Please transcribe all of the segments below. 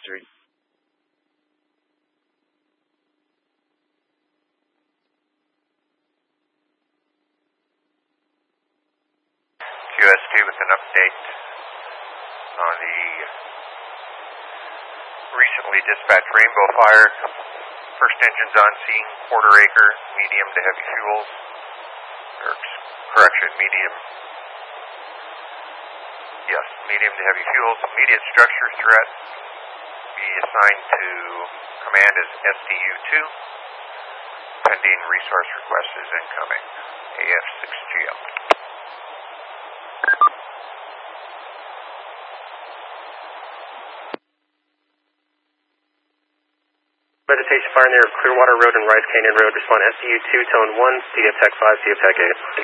133. QS2 with an update on the recently dispatched Rainbow Fire. First engine's on scene, quarter acre, medium to heavy fuels, or correction, medium to heavy fuels. Immediate structure threat be assigned to command as SDU-2. Pending resource request is incoming. AF6GL. Vegetation fire near Clearwater Road and Rice Canyon Road. Respond SDU-2, tone 1, CF Tech 5, CF Tech 8.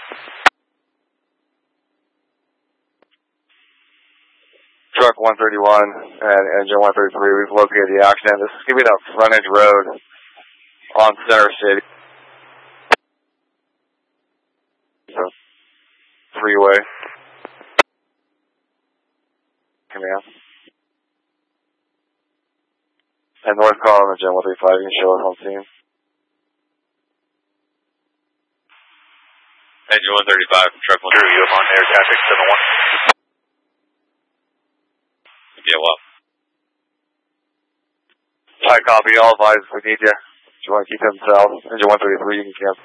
Truck 131 and engine 133, we've located the accident. This is going to be that frontage road on Center City. So, freeway. Command. And north column of Gen 135, you can show us on scene. Engine 135 from truck 132, you up on air traffic 71. Yeah, well. High copy, all advise if we need you. If you want to keep him south, engine 133, you can cancel.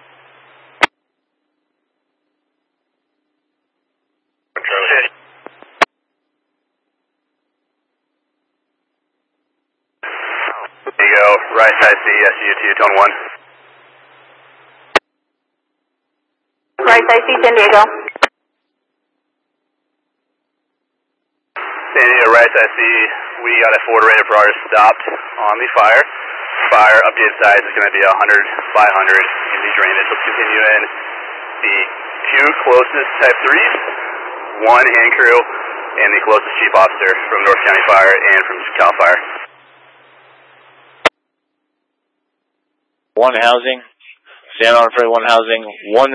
There you go, right side C, SDU-2, tone 1. Right side C, San Diego. San Diego, right side C, we got a forward rate of progress stopped on the fire. Fire updated size is going to be 100 by 100 in the drainage. Let's continue in. The two closest type 3s, one hand crew, and the closest chief officer from North County Fire and from Cal Fire. One housing. Stand on for one housing. One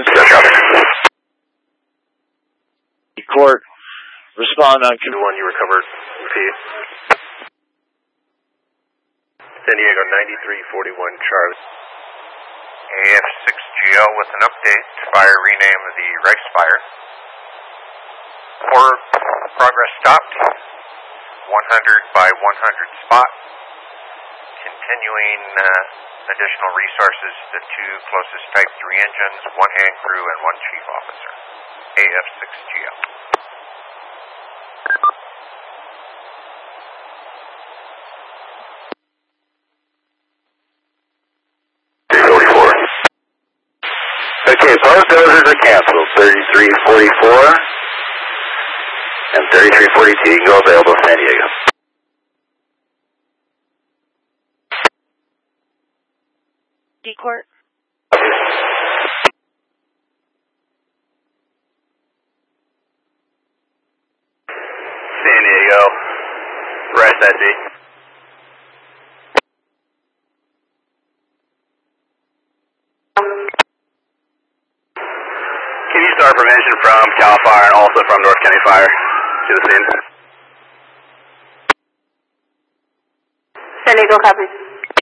court. Respond on The one you recovered. Repeat. San Diego 9341 Charlie. AF6GL with an update. Fire rename of the Rice Fire. Forward progress stopped. 100 by 100 spot. Continuing additional resources to the two closest Type 3 engines, one hand crew, and one chief officer. AF6GL. Okay, both doses are canceled. 3344 and 3342. You can go available San Diego. D-Court. San Diego, right side C. Can you start prevention from Cal Fire and also from North County Fire to the scene? San Diego, copy.